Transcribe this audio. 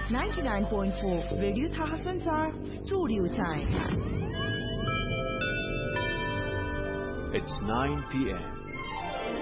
99.4 Radio Tha Sanchar Studio Time. It's 9 p.m.